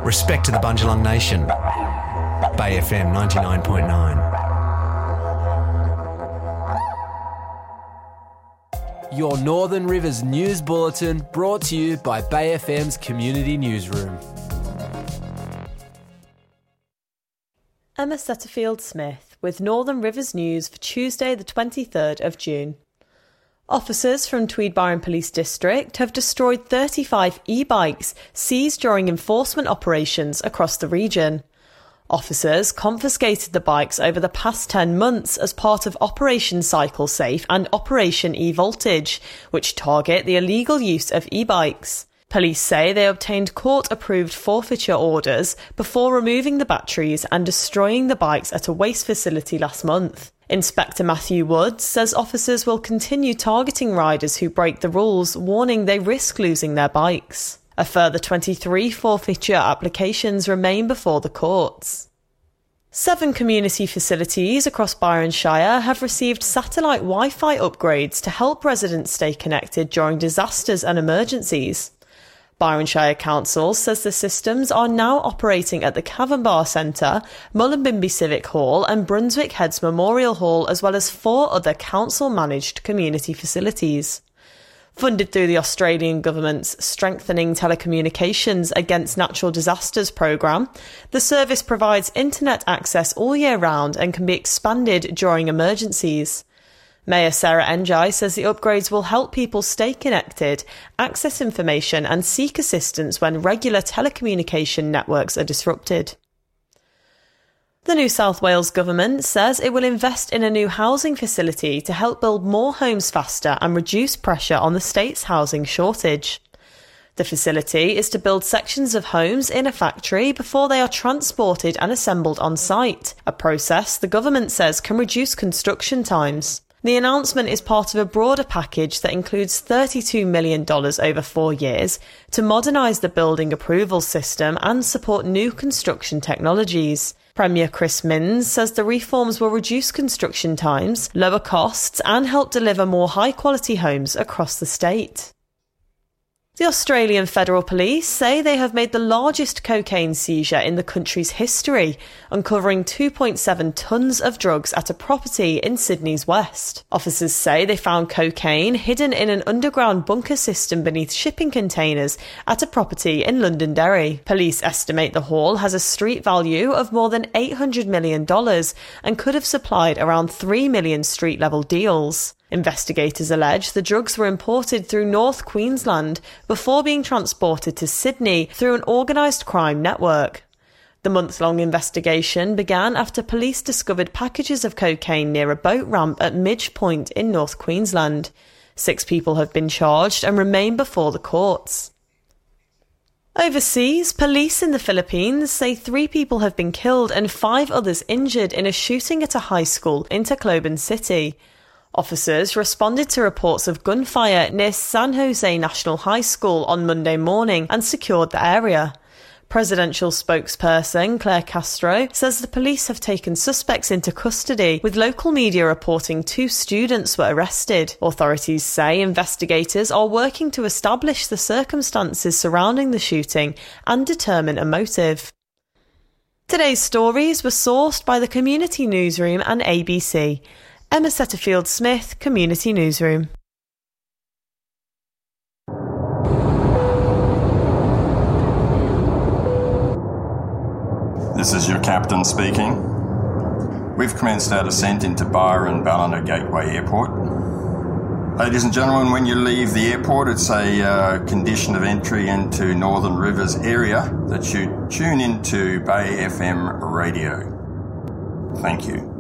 Respect to the Bundjalung Nation. Bay FM 99.9. Your Northern Rivers News Bulletin, brought to you by Bay FM's Community Newsroom. Emma Setterfield-Smith with Northern Rivers News for Tuesday the 23rd of June. Officers from Tweed Byron Police District have destroyed 35 e-bikes seized during enforcement operations across the region. Officers confiscated the bikes over the past 10 months as part of Operation Cycle Safe and Operation E-Voltage, which target the illegal use of e-bikes. Police say they obtained court-approved forfeiture orders before removing the batteries and destroying the bikes at a waste facility last month. Inspector Matthew Woods says officers will continue targeting riders who break the rules, warning they risk losing their bikes. A further 23 forfeiture applications remain before the courts. 7 community facilities across Byron Shire have received satellite Wi-Fi upgrades to help residents stay connected during disasters and emergencies. Byron Shire Council says the systems are now operating at the Cavanbar Centre, Mullumbimby Civic Hall and Brunswick Heads Memorial Hall, as well as 4 other council-managed community facilities. Funded through the Australian Government's Strengthening Telecommunications Against Natural Disasters programme, the service provides internet access all year round and can be expanded during emergencies. Mayor Sarah Njai says the upgrades will help people stay connected, access information and seek assistance when regular telecommunication networks are disrupted. The New South Wales Government says it will invest in a new housing facility to help build more homes faster and reduce pressure on the state's housing shortage. The facility is to build sections of homes in a factory before they are transported and assembled on site, a process the government says can reduce construction times. The announcement is part of a broader package that includes $32 million over 4 years to modernise the building approval system and support new construction technologies. Premier Chris Minns says the reforms will reduce construction times, lower costs and help deliver more high-quality homes across the state. The Australian Federal Police say they have made the largest cocaine seizure in the country's history, uncovering 2.7 tonnes of drugs at a property in Sydney's west. Officers say they found cocaine hidden in an underground bunker system beneath shipping containers at a property in Londonderry. Police estimate the haul has a street value of more than $800 million and could have supplied around 3 million street-level deals. Investigators allege the drugs were imported through North Queensland before being transported to Sydney through an organised crime network. The month-long investigation began after police discovered packages of cocaine near a boat ramp at Midge Point in North Queensland. 6 people have been charged and remain before the courts. Overseas, police in the Philippines say 3 people have been killed and 5 others injured in a shooting at a high school in Tacloban City. Officers responded to reports of gunfire near San Jose National High School on Monday morning and secured the area. Presidential spokesperson Claire Castro says the police have taken suspects into custody, with local media reporting 2 students were arrested. Authorities say investigators are working to establish the circumstances surrounding the shooting and determine a motive. Today's stories were sourced by the Community Newsroom and ABC. Emma Setterfield-Smith, Community Newsroom. This is your captain speaking. We've commenced our descent into Byron Ballina Gateway Airport. Ladies and gentlemen, when you leave the airport, it's a condition of entry into Northern Rivers area that you tune into Bay FM radio. Thank you.